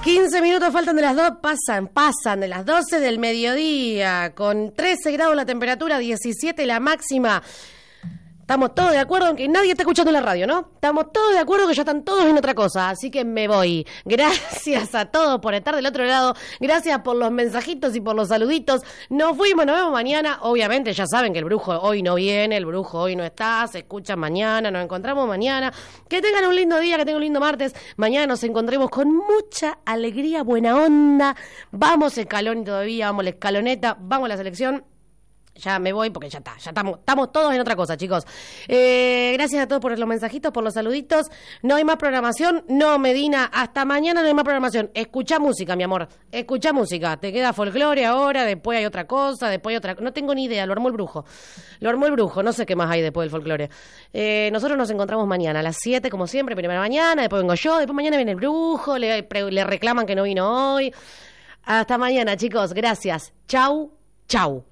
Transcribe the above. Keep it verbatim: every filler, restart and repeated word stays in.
quince minutos faltan de las dos, pasan, pasan de las doce del mediodía, con trece grados la temperatura, diecisiete la máxima. Estamos todos de acuerdo en que nadie está escuchando la radio, ¿no? Estamos todos de acuerdo que ya están todos en otra cosa, así que me voy. Gracias a todos por estar del otro lado, gracias por los mensajitos y por los saluditos. Nos fuimos, nos vemos mañana. Obviamente ya saben que el brujo hoy no viene, el brujo hoy no está, se escucha mañana, nos encontramos mañana. Que tengan un lindo día, que tengan un lindo martes. Mañana nos encontremos con mucha alegría, buena onda. Vamos escalón todavía, vamos a la escaloneta, vamos a la selección. Ya me voy porque ya está, ya estamos, estamos todos en otra cosa, chicos. Eh, gracias a todos por los mensajitos, por los saluditos. No hay más programación, no, Medina, hasta mañana no hay más programación. Escuchá música, mi amor, escuchá música. Te queda folclore ahora, después hay otra cosa, después hay otra... No tengo ni idea, lo armó el brujo. Lo armó el brujo, no sé qué más hay después del folclore. Eh, nosotros nos encontramos mañana a las siete, como siempre, primera mañana, después vengo yo, después mañana viene el brujo, le, le reclaman que no vino hoy. Hasta mañana, chicos, gracias. Chau, chau.